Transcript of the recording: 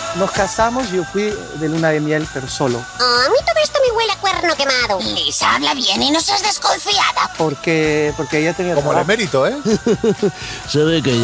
nos casamos y yo fui de luna de miel, pero solo. A mí todo esto me huele a cuerno quemado. Lisa, habla bien y no seas desconfiada. Porque ella tenía Como el trabajo. emérito, ¿eh? Se ve que